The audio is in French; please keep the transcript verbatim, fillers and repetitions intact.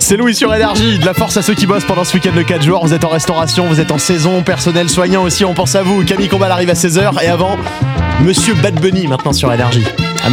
C'est Louis sur Énergie, de la force à ceux qui bossent pendant ce week-end de quatre jours. Vous êtes en restauration, vous êtes en saison, personnel soignant aussi, on pense à vous. Camille Combal arrive à seize heures et avant, Monsieur Bad Bunny maintenant sur Énergie.